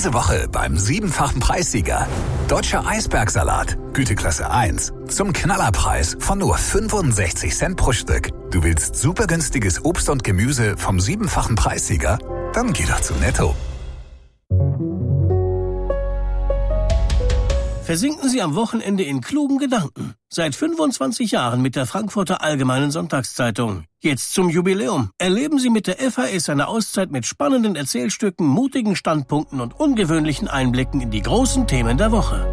Diese Woche beim 7-fachen Preissieger. Deutscher Eisbergsalat, Güteklasse 1. Zum Knallerpreis von nur 65 Cent pro Stück. Du willst super günstiges Obst und Gemüse vom 7-fachen Preissieger? Dann geh doch zu Netto. Versinken Sie am Wochenende in klugen Gedanken. Seit 25 Jahren mit der Frankfurter Allgemeinen Sonntagszeitung. Jetzt zum Jubiläum. Erleben Sie mit der FAS eine Auszeit mit spannenden Erzählstücken, mutigen Standpunkten und ungewöhnlichen Einblicken in die großen Themen der Woche.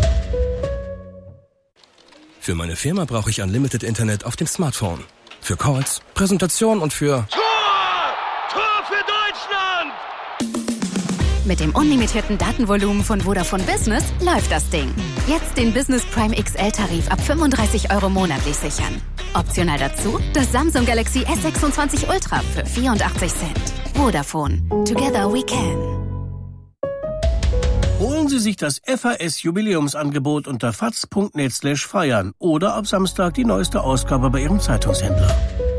Für meine Firma brauche ich Unlimited Internet auf dem Smartphone. Für Calls, Präsentation und für... Tor für Deutschland! Mit dem unlimitierten Datenvolumen von Vodafone Business läuft das Ding. Jetzt den Business Prime XL-Tarif ab 35 € monatlich sichern. Optional dazu das Samsung Galaxy S26 Ultra für 84 Cent. Vodafone. Together we can. Holen Sie sich das FAS-Jubiläumsangebot unter faz.net/feiern oder ab Samstag die neueste Ausgabe bei Ihrem Zeitungshändler.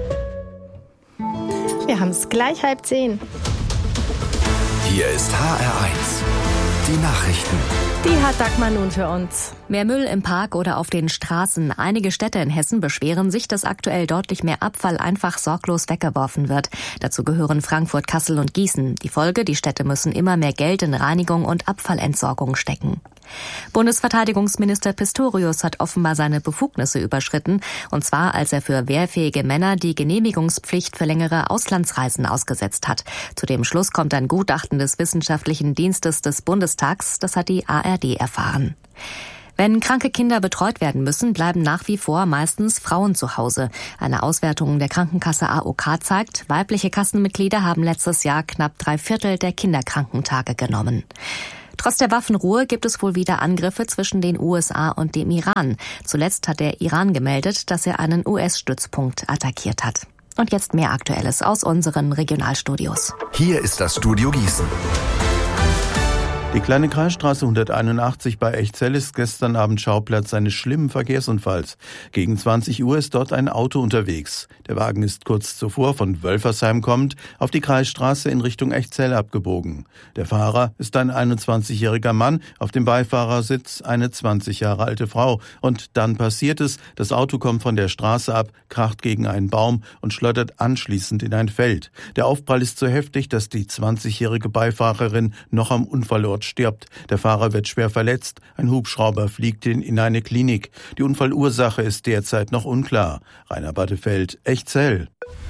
Wir haben es gleich 9:30. Hier ist HR1. Die Nachrichten. Die hat Dagmar nun für uns. Mehr Müll im Park oder auf den Straßen. Einige Städte in Hessen beschweren sich, dass aktuell deutlich mehr Abfall einfach sorglos weggeworfen wird. Dazu gehören Frankfurt, Kassel und Gießen. Die Folge, die Städte müssen immer mehr Geld in Reinigung und Abfallentsorgung stecken. Bundesverteidigungsminister Pistorius hat offenbar seine Befugnisse überschritten, und zwar als er für wehrfähige Männer die Genehmigungspflicht für längere Auslandsreisen ausgesetzt hat. Zu dem Schluss kommt ein Gutachten des Wissenschaftlichen Dienstes des Bundestags, das hat die ARD erfahren. Wenn kranke Kinder betreut werden müssen, bleiben nach wie vor meistens Frauen zu Hause. Eine Auswertung der Krankenkasse AOK zeigt, weibliche Kassenmitglieder haben letztes Jahr knapp 3/4 der Kinderkrankentage genommen. Trotz der Waffenruhe gibt es wohl wieder Angriffe zwischen den USA und dem Iran. Zuletzt hat der Iran gemeldet, dass er einen US-Stützpunkt attackiert hat. Und jetzt mehr Aktuelles aus unseren Regionalstudios. Hier ist das Studio Gießen. Die kleine Kreisstraße 181 bei Echzell ist gestern Abend Schauplatz eines schlimmen Verkehrsunfalls. Gegen 20 Uhr ist dort ein Auto unterwegs. Der Wagen ist kurz zuvor von Wölfersheim kommend auf die Kreisstraße in Richtung Echzell abgebogen. Der Fahrer ist ein 21-jähriger Mann, auf dem Beifahrersitz eine 20 Jahre alte Frau. Und dann passiert es, das Auto kommt von der Straße ab, kracht gegen einen Baum und schleudert anschließend in ein Feld. Der Aufprall ist so heftig, dass die 20-jährige Beifahrerin noch am Unfallort stirbt. Der Fahrer wird schwer verletzt. Ein Hubschrauber fliegt in eine Klinik. Die Unfallursache ist derzeit noch unklar. Rainer Battefeld, Echzell.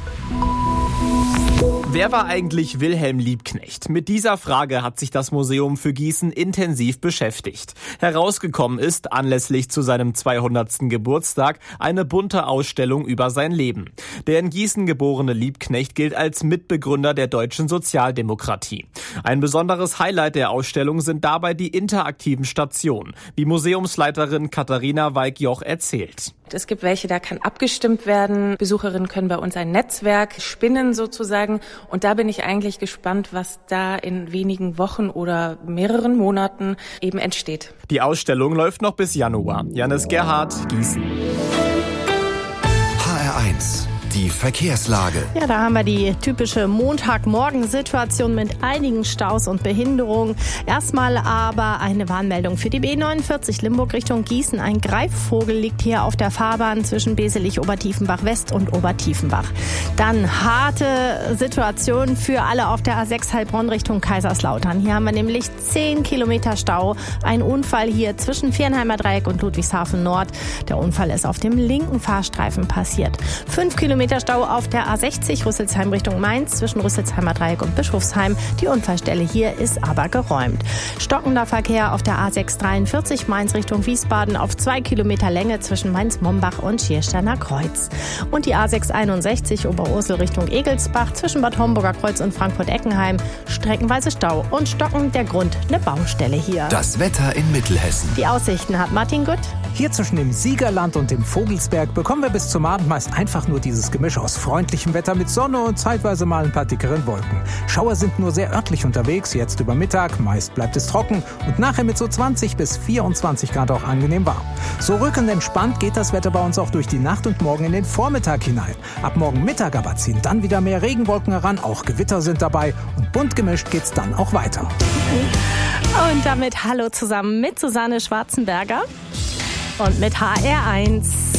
Wer war eigentlich Wilhelm Liebknecht? Mit dieser Frage hat sich das Museum für Gießen intensiv beschäftigt. Herausgekommen ist, anlässlich zu seinem 200. Geburtstag, eine bunte Ausstellung über sein Leben. Der in Gießen geborene Liebknecht gilt als Mitbegründer der deutschen Sozialdemokratie. Ein besonderes Highlight der Ausstellung sind dabei die interaktiven Stationen, wie Museumsleiterin Katharina Weig-Joch erzählt. Es gibt welche, da kann abgestimmt werden. Besucherinnen können bei uns ein Netzwerk spinnen sozusagen. Und da bin ich eigentlich gespannt, was da in wenigen Wochen oder mehreren Monaten eben entsteht. Die Ausstellung läuft noch bis Januar. Janis Gerhardt, Gießen. HR1. Die Verkehrslage. Ja, da haben wir die typische Montagmorgen-Situation mit einigen Staus und Behinderungen. Erstmal aber eine Warnmeldung für die B49 Limburg Richtung Gießen. Ein Greifvogel liegt hier auf der Fahrbahn zwischen Beselich-Obertiefenbach West und Obertiefenbach. Dann harte Situation für alle auf der A6 Heilbronn Richtung Kaiserslautern. Hier haben wir nämlich 10 Kilometer Stau. Ein Unfall hier zwischen Viernheimer Dreieck und Ludwigshafen Nord. Der Unfall ist auf dem linken Fahrstreifen passiert. 5 Kilometer Stau auf der A60 Rüsselsheim Richtung Mainz zwischen Rüsselsheimer Dreieck und Bischofsheim. Die Unfallstelle hier ist aber geräumt. Stockender Verkehr auf der A643 Mainz Richtung Wiesbaden auf 2 Kilometer Länge zwischen Mainz-Mombach und Schiersteiner Kreuz. Und die A661 Oberursel Richtung Egelsbach zwischen Bad Homburger Kreuz und Frankfurt-Eckenheim. Streckenweise Stau und stockend der Grund eine Baustelle hier. Das Wetter in Mittelhessen. Die Aussichten hat Martin Gütt. Hier zwischen dem Siegerland und dem Vogelsberg bekommen wir bis zum Abend meist einfach nur dieses Gemisch aus freundlichem Wetter mit Sonne und zeitweise mal ein paar dickeren Wolken. Schauer sind nur sehr örtlich unterwegs, jetzt über Mittag, meist bleibt es trocken und nachher mit so 20 bis 24 Grad auch angenehm warm. So rückend entspannt geht das Wetter bei uns auch durch die Nacht und morgen in den Vormittag hinein. Ab morgen Mittag aber ziehen dann wieder mehr Regenwolken heran, auch Gewitter sind dabei und bunt gemischt geht's dann auch weiter. Und damit hallo zusammen mit Susanne Schwarzenberger und mit HR1.